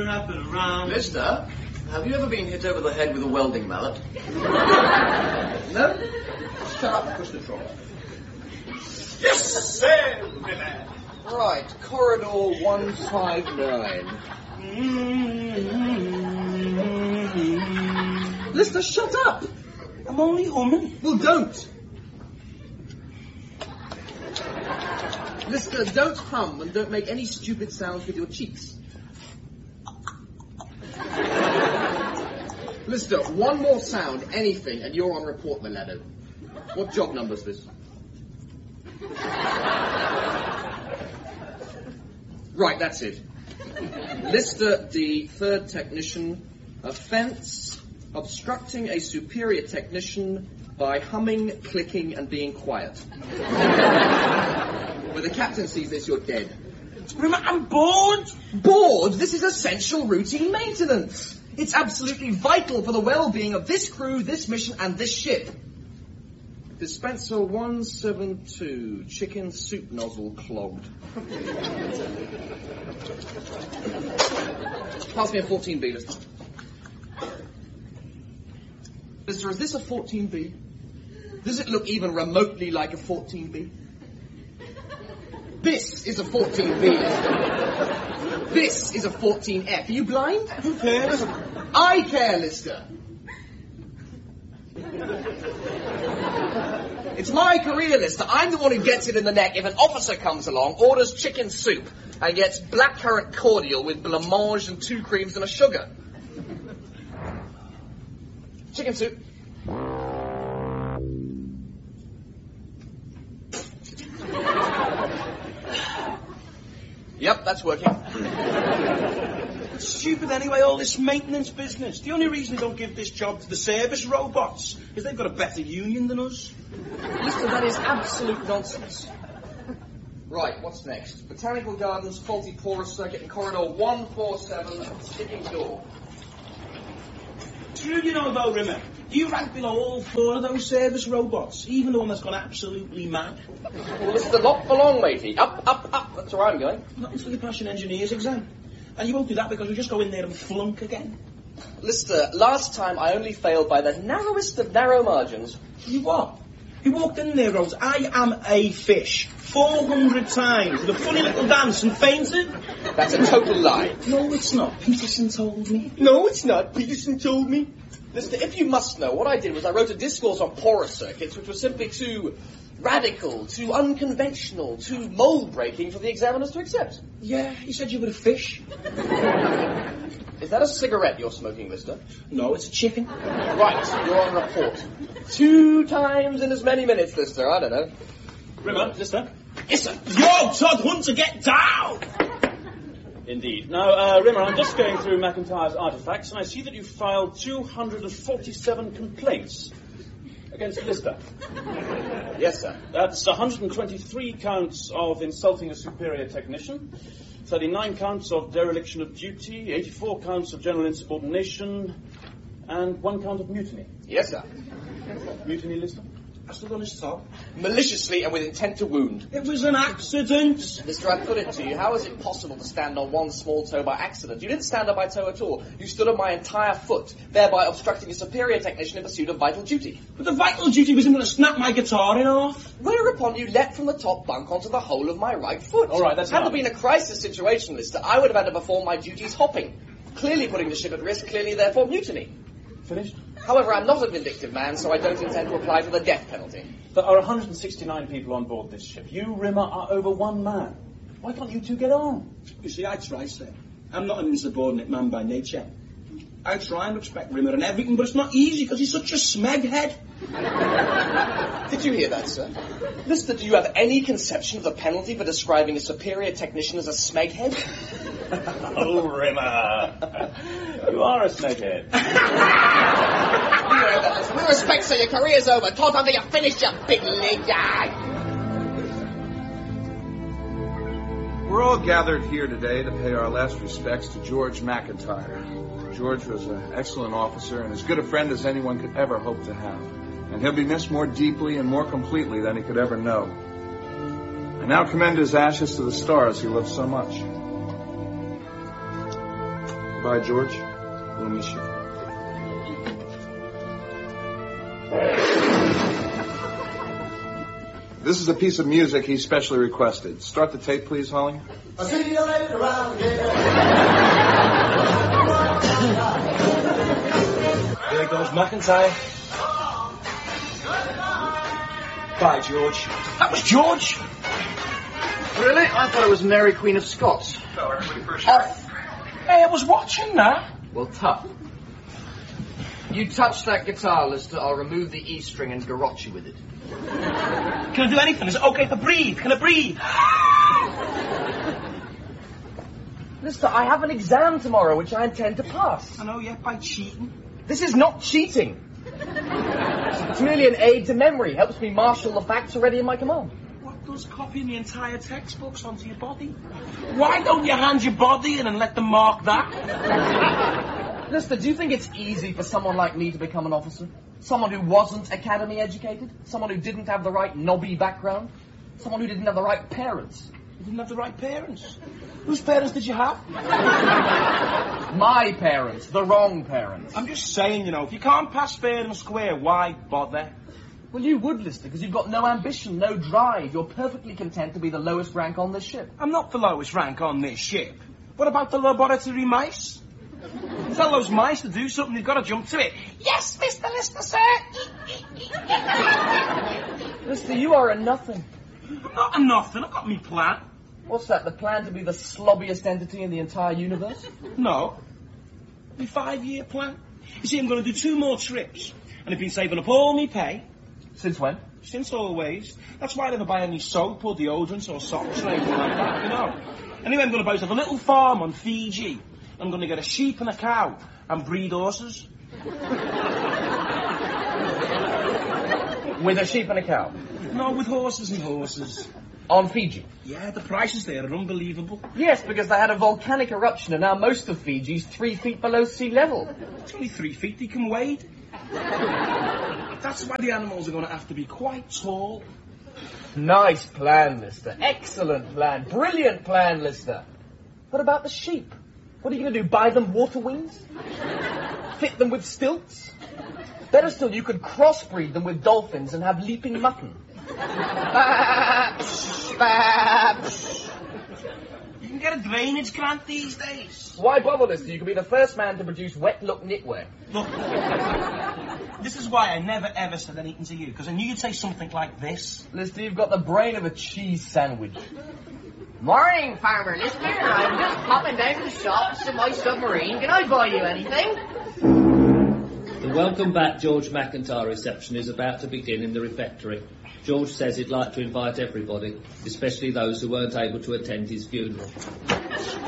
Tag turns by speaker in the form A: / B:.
A: wrap it around.
B: Mister, have you ever been hit over the head with a welding mallet?
C: No? Shut up and push the trolley.
A: Yes, sir, Rimmer.
C: Right, corridor 159. Lister, shut up!
A: I'm only humming.
C: Well, don't! Lister, don't hum and don't make any stupid sounds with your cheeks. Lister, one more sound, anything, and you're on report, Milano. What job number's this? Right, that's it. Lister D, third technician, offence, obstructing a superior technician by humming, clicking, and being quiet. When the captain sees this, you're dead.
A: Rimmer, I'm bored.
C: Bored? This is essential routine maintenance. It's absolutely vital for the well-being of this crew, this mission, and this ship. Dispenser 172, chicken soup nozzle clogged. Pass me a 14B, Lister. Lister, is this a 14B? Does it look even remotely like a 14B? This is a 14B. This is a 14F. Are you blind?
A: Who cares?
C: I care, Lister. It's my career, Lister. I'm the one who gets it in the neck if an officer comes along, orders chicken soup, and gets blackcurrant cordial with blancmange and 2 creams and a sugar. Chicken soup. Yep, that's working.
A: It's stupid anyway, all this maintenance business. The only reason they don't give this job to the service robots is they've got a better union than us.
C: Lister, that is absolute nonsense. Right, what's next? Botanical Gardens, faulty porous circuit in corridor 147, sticking door.
A: True, you know about Rimmer. Do you rank below all 4 of those service robots, even the one that's gone absolutely mad?
C: Well, Lister, not for long, matey. Up, up, up. That's where I'm going.
A: Not until you pass your engineer's exam. And you won't do that because we just go in there and flunk again.
C: Lister, last time I only failed by the narrowest of narrow margins.
A: You what? You walked in there, Rose. I am a fish. 400 times with a funny little dance and fainted.
C: That's a total lie.
A: No, it's not. Peterson told me.
C: No, it's not. Peterson told me. Lister, if you must know, what I did was I wrote a discourse on porous circuits, which was simply too radical, too unconventional, too mold-breaking for the examiners to accept.
A: Yeah, he said you were a fish.
C: Is that a cigarette you're smoking, Lister?
A: No, it's a chicken.
C: Right, you're on report. 2 times in as many minutes, Lister. I don't know.
A: Rimmer, Lister.
C: Yes, sir.
A: Yo, Todd Hunter, get down!
D: Indeed. Now, Rimmer, I'm just going through McIntyre's artifacts, and I see that you filed 247 complaints against Lister.
C: Yes, sir.
D: That's 123 counts of insulting a superior technician, 39 counts of dereliction of duty, 84 counts of general insubordination, and 1 count of mutiny.
C: Yes, sir.
D: Mutiny, Lister?
A: I stood on his top.
C: Maliciously and with intent to wound.
A: It was an accident.
C: Mister, I put it to you, how is it possible to stand on one small toe by accident? You didn't stand on my toe at all. You stood on my entire foot, thereby obstructing a superior technician in pursuit of vital duty.
A: But the vital duty was him going to snap my guitar in half.
C: Whereupon you leapt from the top bunk onto the whole of my right foot.
D: All right, that's
C: Had there
D: enough.
C: been a crisis situation, Lister, I would have had to perform my duties hopping. Clearly putting the ship at risk, clearly therefore mutiny.
D: Finished?
C: However, I'm not a vindictive man, so I don't intend to apply for the death penalty.
D: There are 169 people on board this ship. You, Rimmer, are over 1 man. Why can't you 2 get on?
A: You see, I try, sir. I'm not an insubordinate man by nature. I try and respect Rimmer and everything, but it's not easy because he's such a smeghead.
C: Did you hear that, sir? Lister, do you have any conception of the penalty for describing a superior technician as a smeghead?
D: Oh, Rimmer. You are a snaghead.
C: With respect, sir, your career's over. Todd Hunter, you finished, you big league guy.
E: We're all gathered here today to pay our last respects to George McIntyre. George was an excellent officer and as good a friend as anyone could ever hope to have. And he'll be missed more deeply and more completely than he could ever know. I now commend his ashes to the stars he loved so much. Goodbye, George. We'll miss you. This is a piece of music he specially requested. Start the tape, please, Holly.
F: I'll see you later around here.
A: There goes McIntyre. Bye, George. That was George.
C: Really? I thought it was Mary, Queen of Scots.
A: Hey, I was watching that.
C: Well, tough. You touch that guitar, Lister, I'll remove the E string and garrote you with it.
A: Can I do anything? Is it okay to breathe? Can I breathe?
C: Lister, I have an exam tomorrow which I intend to pass.
A: I know, yeah, by cheating.
C: This is not cheating. It's merely an aid to memory. Helps me marshal the facts already in my command.
A: What does copying the entire textbooks onto your body? Why don't you hand your body in and let them mark that?
C: Lister, do you think it's easy for someone like me to become an officer? Someone who wasn't academy educated? Someone who didn't have the right knobby background? Someone who didn't have the right parents?
A: You didn't have the right parents. Whose parents did you have?
C: My parents, the wrong parents.
A: I'm just saying, you know, if you can't pass fair and square, why bother?
C: Well, you would, Lister, because you've got no ambition, no drive. You're perfectly content to be the lowest rank on this ship.
A: I'm not the lowest rank on this ship. What about the laboratory mice? Tell those mice to do something, they've got to jump to it. Yes, Mr. Lister, sir.
C: Lister, you are a nothing.
A: I'm not a nothing, I've got me plan.
C: What's that, the plan to be the slobbiest entity in the entire universe?
A: No. My 5-year plan. You see, I'm going to do 2 more trips. And I've been saving up all my pay.
C: Since when?
A: Since always. That's why I never buy any soap or deodorants or socks or anything like that, you know. Anyway, I'm going to buy myself a little farm on Fiji. I'm going to get a sheep and a cow and breed horses.
C: With a sheep and a cow?
A: No, with horses and horses.
C: On Fiji?
A: Yeah, the prices there are unbelievable.
C: Yes, because they had a volcanic eruption and now most of Fiji's 3 feet below sea level.
A: It's only 3 feet, they can wade. That's why the animals are going to have to be quite tall.
C: Nice plan, Lister. Excellent plan. Brilliant plan, Lister. What about the sheep? What are you going to do, buy them water wings? Fit them with stilts? Better still, you could crossbreed them with dolphins and have leaping mutton.
A: You can get a drainage grant these days.
C: Why bother, Lister? You could be the first man to produce wet-look knitwear.
A: Look, this is why I never ever said anything to you, because I knew you'd say something like this.
C: Lister, you've got the brain of a cheese sandwich.
G: Morning, Farmer Lister. I'm just popping down to the shops in my submarine. Can I buy you anything?
H: The Welcome Back George McIntyre reception is about to begin in the refectory. George says he'd like to invite everybody, especially those who weren't able to attend his funeral.